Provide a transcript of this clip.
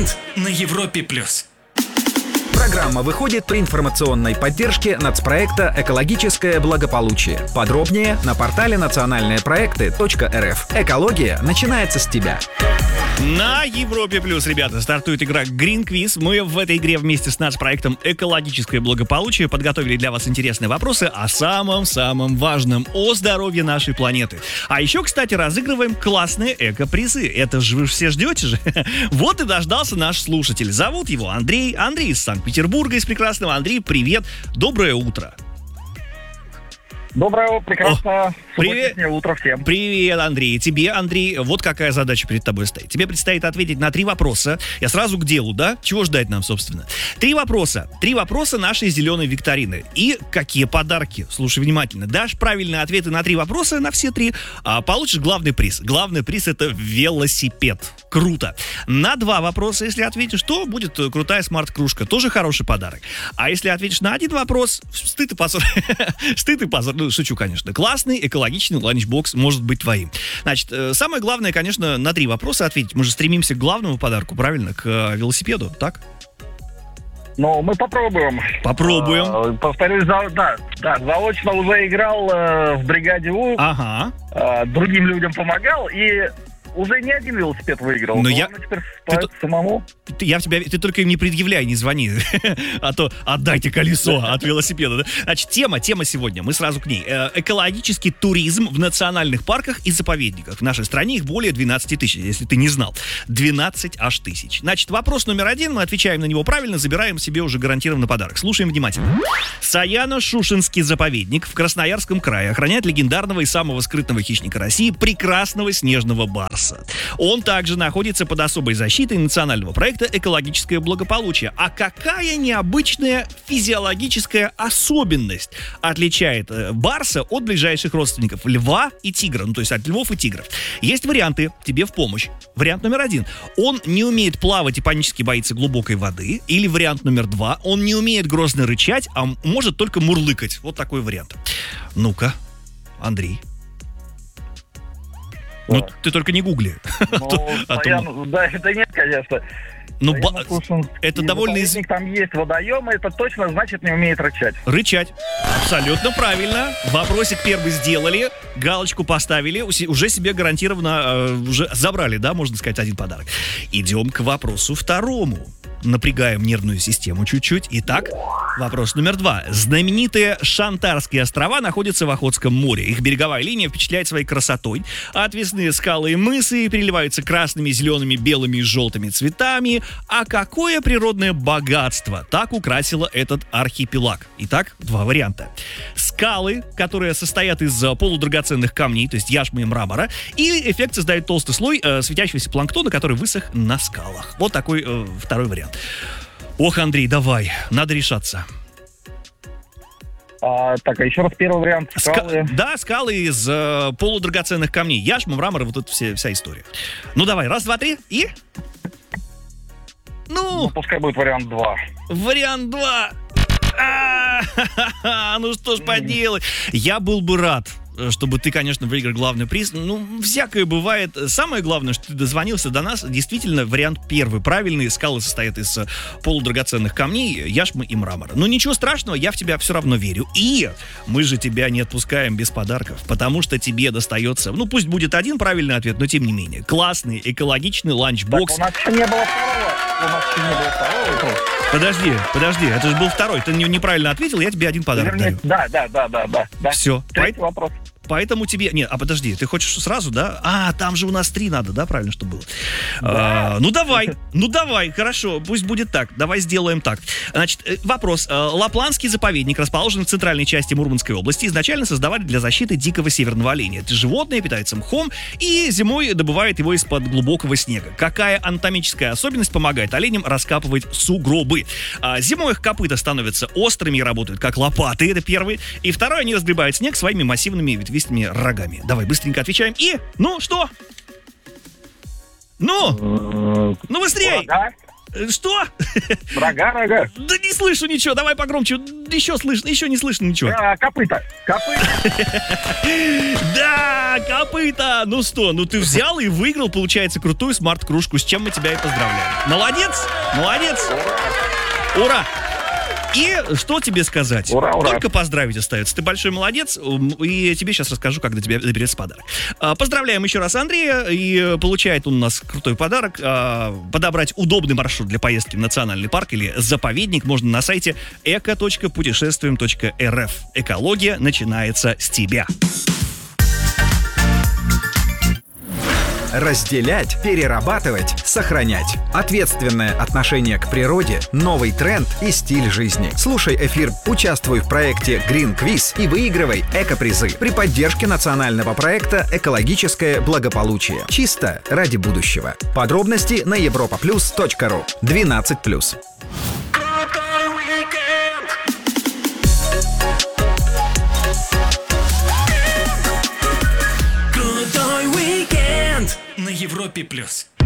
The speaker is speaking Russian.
Weekend на Европе+. Программа выходит при информационной поддержке нацпроекта «Экологическое благополучие». Подробнее на портале национальныепроекты.рф. Экология начинается с тебя. На Европе Плюс, ребята, стартует игра Green Quiz. Мы в этой игре вместе с нацпроектом «Экологическое благополучие» подготовили для вас интересные вопросы о самом-самом важном, о здоровье нашей планеты. А еще, кстати, разыгрываем классные эко-призы. Это же вы все ждете же. Вот и дождался наш слушатель. Зовут его Андрей. Андрей из Санкт-Петербурга, из прекрасного. Андрей, привет. Доброе утро. Доброе, прекрасное привет. Утро всем. Привет, Андрей. Тебе, Андрей, вот какая задача перед тобой стоит. Тебе предстоит ответить на 3 вопроса. Я сразу к делу, да? Чего ждать нам, собственно? 3 вопроса. 3 вопроса нашей зеленой викторины. И какие подарки? Слушай внимательно. Дашь правильные ответы на 3 вопроса, на все 3, получишь главный приз. Главный приз — это велосипед. Круто. На 2 вопроса, если ответишь, то будет крутая смарт-кружка. Тоже хороший подарок. А если ответишь на 1 вопрос, стыд и позор. Стыд и позор. Ну, шучу, конечно. Классный экологичный ланчбокс может быть твоим. Значит, самое главное, конечно, на 3 вопроса ответить. Мы же стремимся к главному подарку, правильно? К велосипеду, так? Ну, мы попробуем. Попробуем. Повторюсь, заочно уже играл в бригаде У. Ага. Другим людям помогал и уже не один велосипед выиграл. Но теперь самому. Ты только им не предъявляй, не звони. А то отдайте колесо от велосипеда. Значит, тема сегодня, мы сразу к ней. Экологический туризм в национальных парках и заповедниках. В нашей стране их более 12 тысяч, если ты не знал. 12 аж тысяч. Значит, вопрос номер 1, мы отвечаем на него правильно, забираем себе уже гарантированно подарок. Слушаем внимательно. Саяно-Шушенский заповедник в Красноярском крае охраняет легендарного и самого скрытного хищника России, прекрасного снежного барса. Он также находится под особой защитой национального проекта «Экологическое благополучие». А какая необычная физиологическая особенность отличает барса от ближайших родственников льва и тигра, ну то есть от львов и тигров? Есть варианты тебе в помощь. Вариант номер 1. Он не умеет плавать и панически боится глубокой воды. Или вариант номер 2. Он не умеет грозно рычать, а может только мурлыкать. Вот такой вариант. Ну-ка, Андрей. Ну, ты только не гугли. Да, это нет, конечно. Ну, это довольно... Там есть водоемы, это точно значит не умеет рычать. Рычать. Абсолютно правильно. Вопросик первый сделали, галочку поставили, уже себе гарантированно уже забрали, да, можно сказать, 1 подарок. Идем к вопросу второму. Напрягаем нервную систему чуть-чуть. Итак, вопрос номер 2. Знаменитые Шантарские острова находятся в Охотском море. Их береговая линия впечатляет своей красотой. Отвесные скалы и мысы переливаются красными, зелеными, белыми и желтыми цветами. А какое природное богатство так украсило этот архипелаг? Итак, 2 варианта. Скалы, которые состоят из полудрагоценных камней, то есть яшмы и мрамора, или эффект создает толстый слой светящегося планктона, который высох на скалах. Вот такой 2 вариант. Ох, Андрей, давай, надо решаться. Так, а еще раз первый вариант. Скалы. Скалы из полудрагоценных камней. Яшма, мрамор, вот это вся история. Ну давай, 1, 2, 3 и... Ну, пускай будет вариант 2. Вариант 2. Ну что ж поделать. Я был бы рад, чтобы ты, конечно, выиграл главный приз. Ну, всякое бывает. Самое главное, что ты дозвонился до нас. Действительно, вариант 1 правильный. Скалы состоят из полудрагоценных камней, яшмы и мрамора. Но ничего страшного, я в тебя все равно верю. И мы же тебя не отпускаем без подарков, потому что тебе достается, ну, пусть будет 1 правильный ответ, но тем не менее, классный экологичный ланчбокс. Так, у нас еще не было второго. Подожди, это же был 2. Ты неправильно ответил, я тебе 1 подарок даю. Да. Все. Третий вопрос. Поэтому тебе... Нет, подожди, ты хочешь сразу, да? Там же у нас 3 надо, да? Правильно, чтобы было? Да. Ну давай, хорошо, пусть будет так. Давай сделаем так. Значит, вопрос. Лапландский заповедник расположен в центральной части Мурманской области. Изначально создавали для защиты дикого северного оленя. Это животное питается мхом и зимой добывает его из-под глубокого снега. Какая анатомическая особенность помогает оленям раскапывать сугробы? Зимой их копыта становятся острыми и работают как лопаты, это 1. И 2, они разгребают снег своими массивными ветвистыми рогами. Давай, быстренько отвечаем. И, ну, что? Ну быстрей! Что? Рога. Да не слышу ничего, давай погромче. Еще слышно, еще не слышно ничего. Копыта. Да, копыта. Ну что, ну ты взял и выиграл, получается, крутую смарт-кружку, с чем мы тебя и поздравляем. Молодец. Ура. И что тебе сказать? Ура. Только поздравить остается. Ты большой молодец, и тебе сейчас расскажу, как до тебя доберется подарок. Поздравляем еще раз Андрея, и получает он у нас крутой подарок. Подобрать удобный маршрут для поездки в национальный парк или заповедник можно на сайте eco.путешествуем.рф. Экология начинается с тебя. Разделять, перерабатывать, сохранять. Ответственное отношение к природе, новый тренд и стиль жизни. Слушай эфир, участвуй в проекте Green Quiz и выигрывай эко-призы при поддержке национального проекта «Экологическое благополучие». Чисто ради будущего. Подробности на europaplus.ru. 12+. На Европе+.